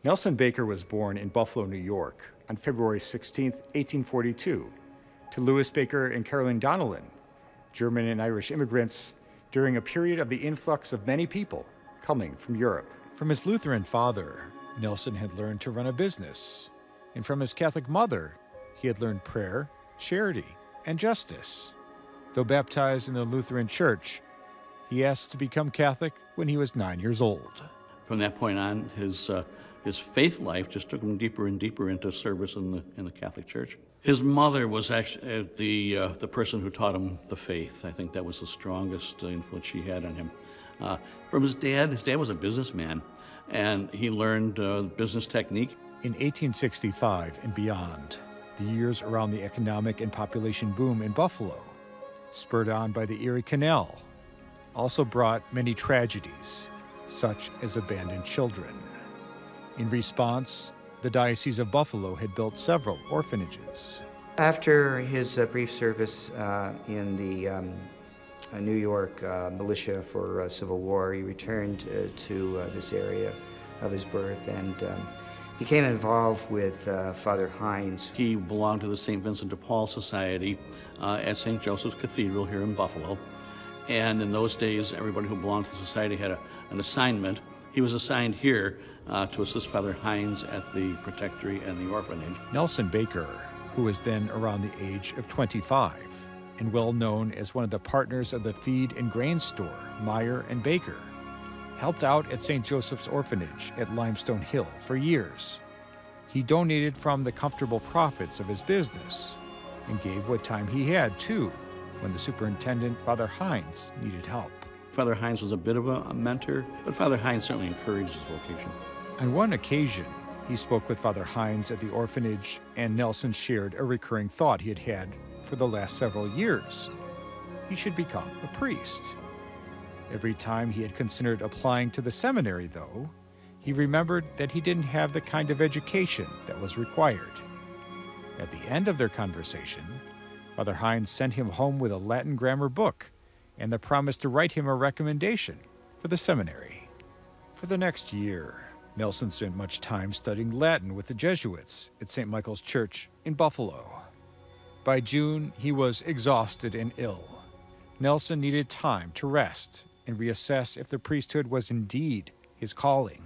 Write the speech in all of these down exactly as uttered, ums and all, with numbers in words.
Nelson Baker was born in Buffalo, New York on February sixteenth, eighteen forty-two, to Louis Baker and Caroline Donnellan, German and Irish immigrants, during a period of the influx of many people coming from Europe. From his Lutheran father, Nelson had learned to run a business, and from his Catholic mother, he had learned prayer, charity, and justice. Though baptized in the Lutheran Church, he asked to become Catholic when he was nine years old. From that point on, his uh, his faith life just took him deeper and deeper into service in the in the Catholic Church. His mother was actually uh, the uh, the person who taught him the faith. I think that was the strongest influence she had on him. Uh, from his dad, his dad was a businessman, and he learned uh, business technique. In eighteen sixty-five and beyond, the years around the economic and population boom in Buffalo, spurred on by the Erie Canal, also brought many tragedies, such as abandoned children. In response, the Diocese of Buffalo had built several orphanages. After his uh, brief service uh, in the um, uh, New York uh, militia for uh, Civil War, he returned uh, to uh, this area of his birth and um, became involved with uh, Father Hines. He belonged to the Saint Vincent de Paul Society uh, at Saint Joseph's Cathedral here in Buffalo. And in those days, everybody who belonged to the society had a, an assignment. He was assigned here uh, to assist Father Hines at the Protectory and the orphanage. Nelson Baker, who was then around the age of twenty-five and well known as one of the partners of the feed and grain store, Meyer and Baker, helped out at Saint Joseph's Orphanage at Limestone Hill for years. He donated from the comfortable profits of his business and gave what time he had, too, when the superintendent, Father Hines, needed help. Father Hines was a bit of a, a mentor, but Father Hines certainly encouraged his vocation. On one occasion, he spoke with Father Hines at the orphanage, and Nelson shared a recurring thought he had had for the last several years. He should become a priest. Every time he had considered applying to the seminary, though, he remembered that he didn't have the kind of education that was required. At the end of their conversation, Father Hines sent him home with a Latin grammar book and the promise to write him a recommendation for the seminary. For the next year, Nelson spent much time studying Latin with the Jesuits at Saint Michael's Church in Buffalo. By June, he was exhausted and ill. Nelson needed time to rest and reassess if the priesthood was indeed his calling.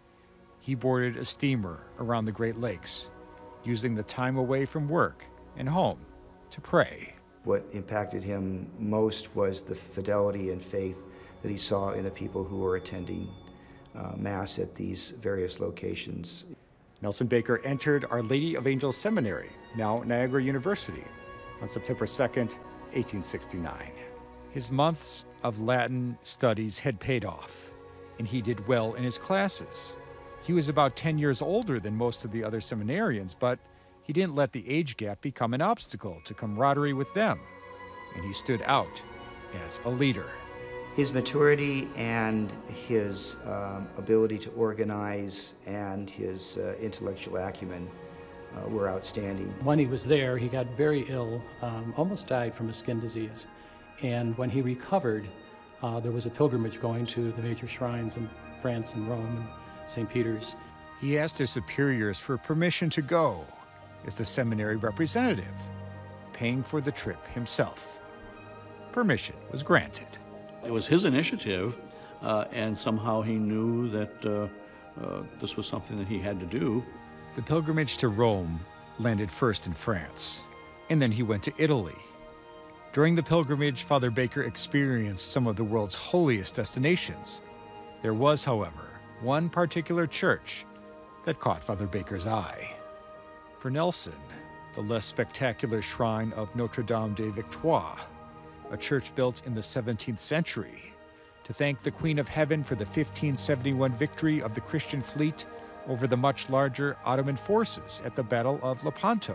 He boarded a steamer around the Great Lakes, using the time away from work and home to pray. What impacted him most was the fidelity and faith that he saw in the people who were attending uh, Mass at these various locations. Nelson Baker entered Our Lady of Angels Seminary, now Niagara University, on September second, eighteen sixty-nine. His months of Latin studies had paid off, and he did well in his classes. He was about ten years older than most of the other seminarians, but he didn't let the age gap become an obstacle to camaraderie with them, and he stood out as a leader. His maturity and his um, ability to organize and his uh, intellectual acumen uh, were outstanding. When he was there, he got very ill, um, almost died from a skin disease. And when he recovered, uh, there was a pilgrimage going to the major shrines in France and Rome and Saint Peter's. He asked his superiors for permission to go as the seminary representative, paying for the trip himself. Permission was granted. It was his initiative, uh, and somehow he knew that uh, uh, this was something that he had to do. The pilgrimage to Rome landed first in France, and then he went to Italy. During the pilgrimage, Father Baker experienced some of the world's holiest destinations. There was, however, one particular church that caught Father Baker's eye. For Nelson, the less spectacular shrine of Notre Dame de Victoire, a church built in the seventeenth century to thank the Queen of Heaven for the fifteen seventy-one victory of the Christian fleet over the much larger Ottoman forces at the Battle of Lepanto,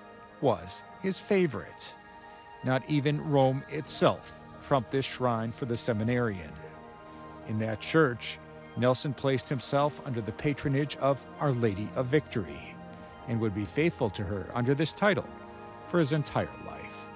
was his favorite. Not even Rome itself trumped this shrine for the seminarian. In that church, Nelson placed himself under the patronage of Our Lady of Victory and would be faithful to her under this title for his entire life.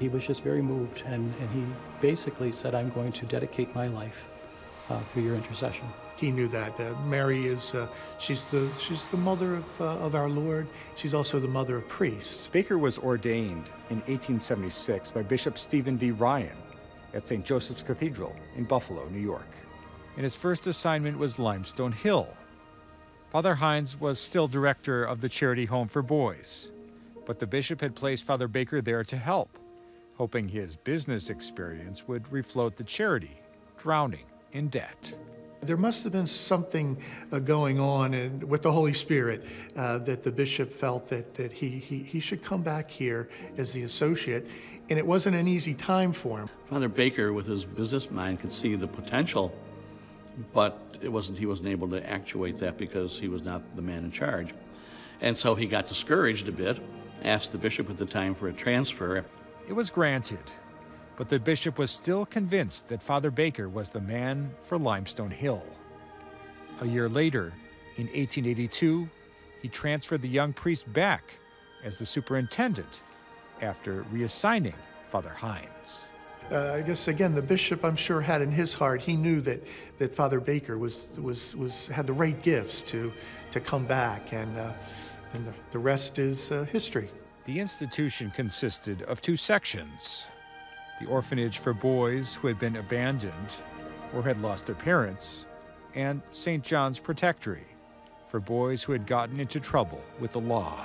He was just very moved, and, and he basically said, I'm going to dedicate my life uh, through your intercession. He knew that. Uh, Mary is, uh, she's, the, she's the mother of, uh, of our Lord. She's also the mother of priests. Baker was ordained in eighteen seventy-six by Bishop Stephen V. Ryan at Saint Joseph's Cathedral in Buffalo, New York. And his first assignment was Limestone Hill. Father Hines was still director of the Charity Home for Boys, but the bishop had placed Father Baker there to help, hoping his business experience would refloat the charity, drowning in debt. There must have been something uh, going on in, with the Holy Spirit uh, that the bishop felt that, that he, he, he should come back here as the associate, and it wasn't an easy time for him. Father Baker, with his business mind, could see the potential, but it wasn't, he wasn't able to actuate that because he was not the man in charge. And so he got discouraged a bit, asked the bishop at the time for a transfer. It was granted, but the bishop was still convinced that Father Baker was the man for Limestone Hill. A year later, in eighteen eighty-two, he transferred the young priest back as the superintendent after reassigning Father Hines. Uh, I guess, again, the bishop, I'm sure, had in his heart, he knew that, that Father Baker was, was, was, had the right gifts to, to come back, and, uh, and the, the rest is uh, history. The institution consisted of two sections: the orphanage for boys who had been abandoned or had lost their parents, and Saint John's Protectory for boys who had gotten into trouble with the law.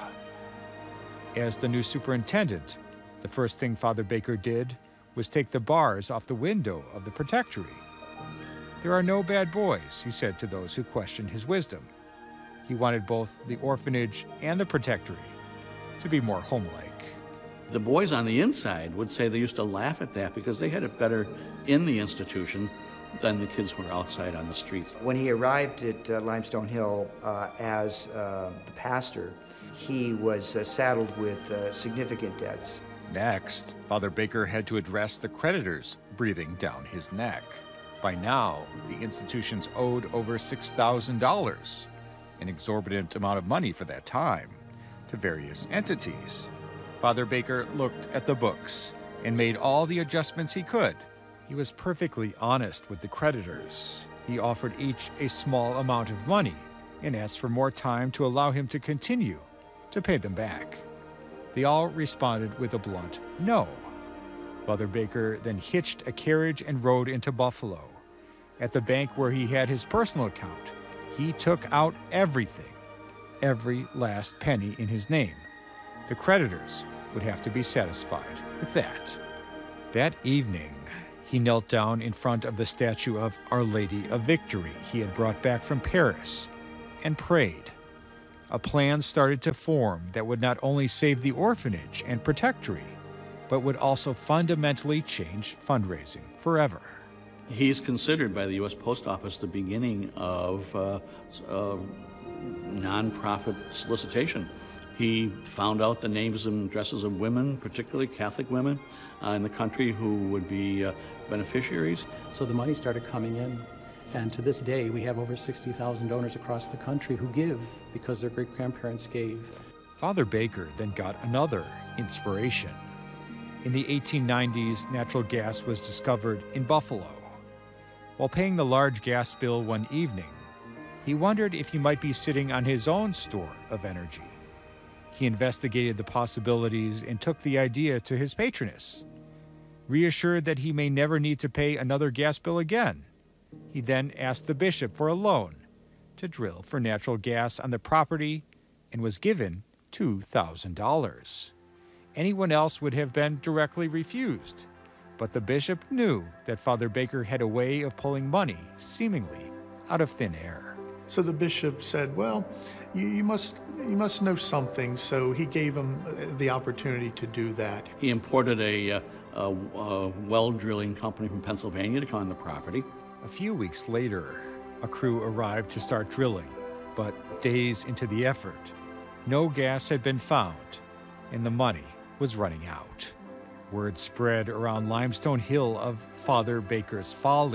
As the new superintendent, the first thing Father Baker did was take the bars off the window of the Protectory. There are no bad boys, he said to those who questioned his wisdom. He wanted both the orphanage and the Protectory to be more homelike. The boys on the inside would say they used to laugh at that because they had it better in the institution than the kids who were outside on the streets. When he arrived at uh, Limestone Hill uh, as uh, the pastor, he was uh, saddled with uh, significant debts. Next, Father Baker had to address the creditors breathing down his neck. By now, the institutions owed over six thousand dollars, an exorbitant amount of money for that time, to various entities. Father Baker looked at the books and made all the adjustments he could. He was perfectly honest with the creditors. He offered each a small amount of money and asked for more time to allow him to continue to pay them back. They all responded with a blunt no. Father Baker then hitched a carriage and rode into Buffalo. At the bank where he had his personal account, he took out everything, every last penny in his name. The creditors would have to be satisfied with that. That evening, he knelt down in front of the statue of Our Lady of Victory he had brought back from Paris and prayed. A plan started to form that would not only save the orphanage and Protectory, but would also fundamentally change fundraising forever. He's considered by the U S Post Office the beginning of uh, uh, nonprofit solicitation. He found out the names and addresses of women, particularly Catholic women, uh, in the country who would be uh, beneficiaries. So the money started coming in, and to this day, we have over sixty thousand donors across the country who give because their great-grandparents gave. Father Baker then got another inspiration. In the eighteen nineties, natural gas was discovered in Buffalo. While paying the large gas bill one evening, he wondered if he might be sitting on his own store of energy. He investigated the possibilities and took the idea to his patroness. Reassured that he may never need to pay another gas bill again, he then asked the bishop for a loan to drill for natural gas on the property and was given two thousand dollars. Anyone else would have been directly refused, but the bishop knew that Father Baker had a way of pulling money, seemingly, out of thin air. So the bishop said, well, you, you must you must know something, so he gave him the opportunity to do that. He imported a, uh, a, a well drilling company from Pennsylvania to come on the property. A few weeks later, a crew arrived to start drilling, but days into the effort, no gas had been found, and the money was running out. Word spread around Limestone Hill of Father Baker's folly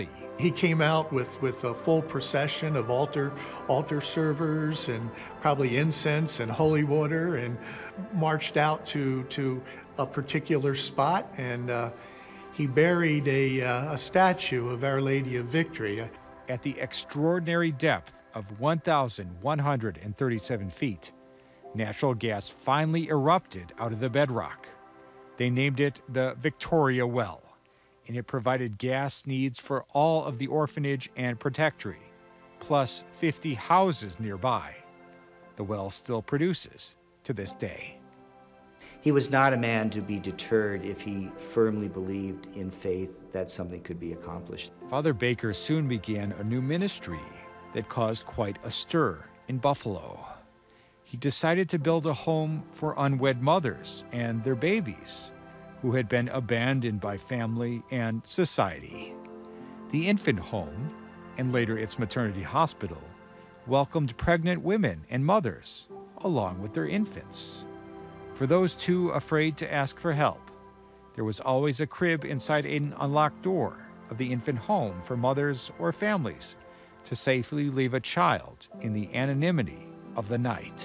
He came out with, with a full procession of altar, altar servers and probably incense and holy water, and marched out to, to a particular spot, and uh, he buried a, uh, a statue of Our Lady of Victory. At the extraordinary depth of one thousand one hundred thirty-seven feet, natural gas finally erupted out of the bedrock. They named it the Victoria Well, and it provided gas needs for all of the orphanage and protectory, plus fifty houses nearby. The well still produces to this day. He was not a man to be deterred if he firmly believed in faith that something could be accomplished. Father Baker soon began a new ministry that caused quite a stir in Buffalo. He decided to build a home for unwed mothers and their babies who had been abandoned by family and society. The infant home, and later its maternity hospital, welcomed pregnant women and mothers along with their infants. For those too afraid to ask for help, there was always a crib inside an unlocked door of the infant home for mothers or families to safely leave a child in the anonymity of the night.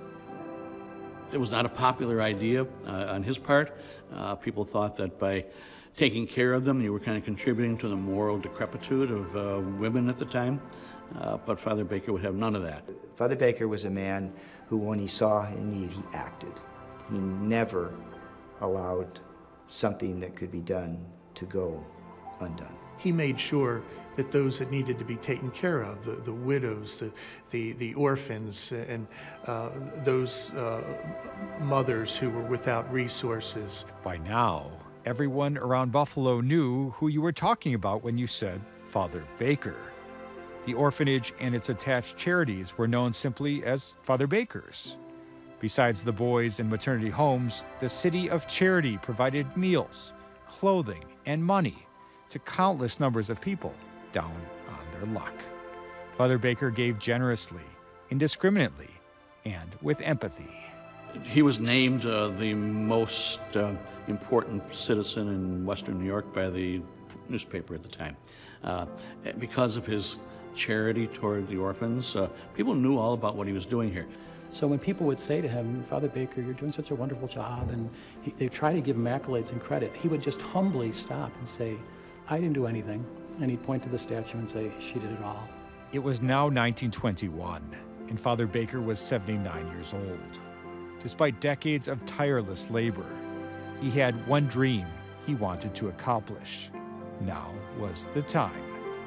It was not a popular idea uh, on his part. Uh, people thought that by taking care of them, you were kind of contributing to the moral decrepitude of uh, women at the time. Uh, but Father Baker would have none of that. Father Baker was a man who, when he saw a need, he acted. He never allowed something that could be done to go undone. He made sure that those that needed to be taken care of, the, the widows, the, the, the orphans, and uh, those uh, mothers who were without resources. By now, everyone around Buffalo knew who you were talking about when you said Father Baker. The orphanage and its attached charities were known simply as Father Bakers. Besides the boys and maternity homes, the City of Charity provided meals, clothing, and money to countless numbers of people down on their luck. Father Baker gave generously, indiscriminately, and with empathy. He was named uh, the most uh, important citizen in Western New York by the newspaper at the time. Uh, because of his charity toward the orphans, uh, people knew all about what he was doing here. So when people would say to him, Father Baker, you're doing such a wonderful job, and he, they try to give him accolades and credit, he would just humbly stop and say, I didn't do anything. And he'd point to the statue and say, she did it all. It was now nineteen twenty-one, and Father Baker was seventy-nine years old. Despite decades of tireless labor, he had one dream he wanted to accomplish. Now was the time.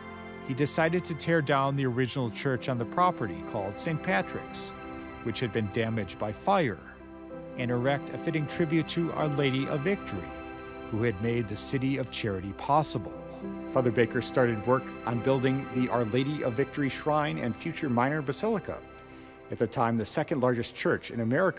He decided to tear down the original church on the property called Saint Patrick's, which had been damaged by fire, and erect a fitting tribute to Our Lady of Victory, who had made the City of Charity possible. Father Baker started work on building the Our Lady of Victory Shrine and future minor basilica, at the time the second largest church in America